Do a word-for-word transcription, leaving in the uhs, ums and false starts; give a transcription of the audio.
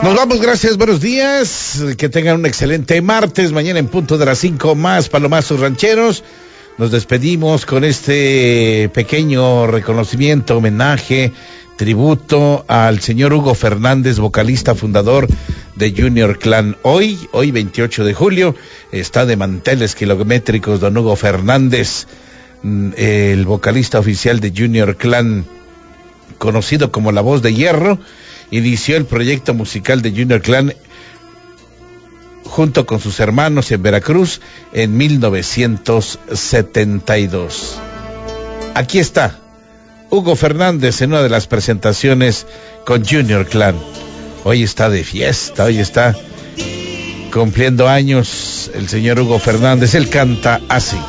Nos vamos, gracias, buenos días, que tengan un excelente martes, mañana en punto de las cinco más palomazos rancheros. Nos despedimos con este pequeño reconocimiento, homenaje, tributo al señor Hugo Fernández, vocalista fundador de Junior Clan. Hoy, hoy veintiocho de julio, está de manteles kilométricos don Hugo Fernández, el vocalista oficial de Junior Clan, conocido como La Voz de Hierro. Inició el proyecto musical de Junior Clan junto con sus hermanos en Veracruz en mil novecientos setenta y dos. Aquí está Hugo Fernández en una de las presentaciones con Junior Clan. Hoy está de fiesta, hoy está cumpliendo años el señor Hugo Fernández. Él canta así.